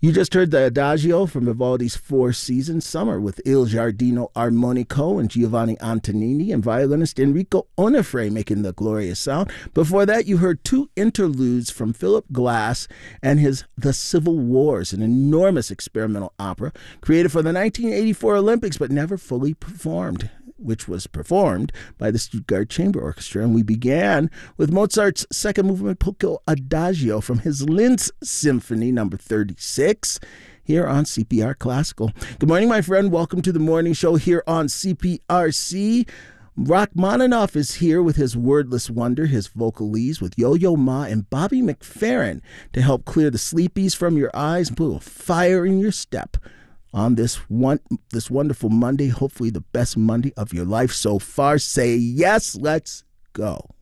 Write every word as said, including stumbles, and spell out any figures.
You just heard the Adagio from Vivaldi's Four Seasons Summer with Il Giardino Armonico and Giovanni Antonini and violinist Enrico Onofre making the glorious sound. Before that, you heard two interludes from Philip Glass and his The Civil Wars, an enormous experimental opera created for the nineteen eighty-four Olympics but never fully performed, which was performed by the Stuttgart Chamber Orchestra. And we began with Mozart's second movement Polka Adagio from his Linz Symphony number thirty-six here on C P R Classical. Good morning, my friend. Welcome to the morning show here on C P R C. Rachmaninoff is here with his wordless wonder, his vocalese with Yo-Yo Ma and Bobby McFerrin to help clear the sleepies from your eyes and put a little fire in your step on this one this wonderful Monday, hopefully the best Monday of your life so far. Say yes, let's go.